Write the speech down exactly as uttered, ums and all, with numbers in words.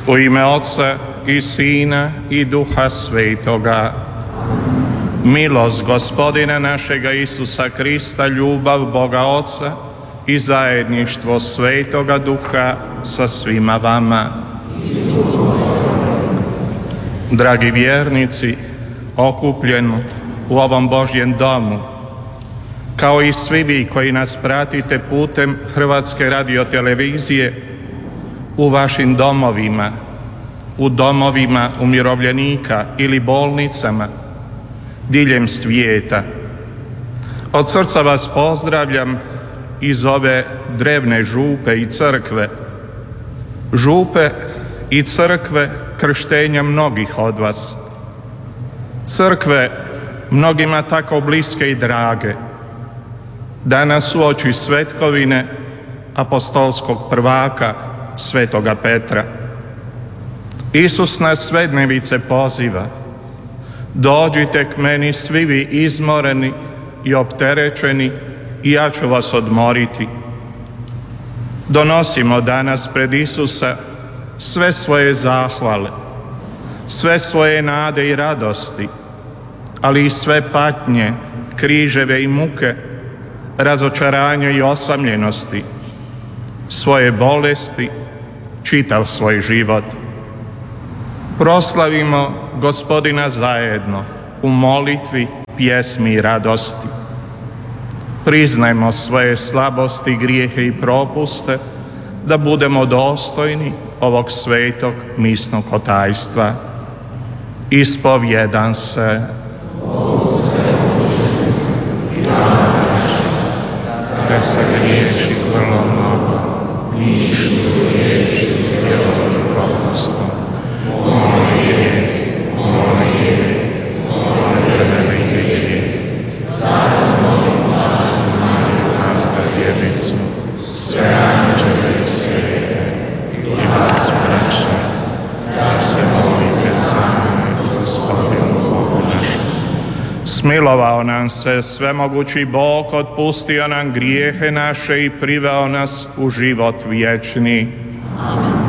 U ime Oca i Sina i Duha Svetoga. Milost Gospodina našega Isusa Krista, ljubav Boga Oca i zajedništvo Svetoga Duha sa svima vama. Dragi vjernici, okupljeni u ovom Božjem domu, kao i svi vi koji nas pratite putem Hrvatske radiotelevizije, u vašim domovima, u domovima umirovljenika ili bolnicama diljem svijeta. Od srca vas pozdravljam iz ove drevne župe i crkve, župe i crkve krštenja mnogih od vas, crkve mnogima tako bliske i drage, danas uoči svetkovine apostolskog prvaka Svetoga Petra. Isus nas sve dnevice poziva: dođite k meni svi vi izmoreni i opterećeni i ja ću vas odmoriti. Donosimo danas pred Isusa sve svoje zahvale, sve svoje nade i radosti, ali i sve patnje, križeve i muke, razočaranja i osamljenosti, svoje bolesti, čitav svoj život. Proslavimo Gospodina zajedno u molitvi, pjesmi i radosti. Priznajmo svoje slabosti, grijehe i propuste, da budemo dostojni ovog svetog misnog tajstva. Ispovjedam se. Da se griješi vrlo mnogo, mišlju, riječi, djelom i propustom. Moj grijeh, moj grijeh, moj preveliki grijeh. Zato molim Blaženu Mariju, Nazda Djevicu, sve anđele i svete i vas braće, da se molite za mene, Gospodinu Bogu našem. Smilovao nam se svemogući Bog, otpustio nam grijehe naše i priveo nas u život vječni. Amen.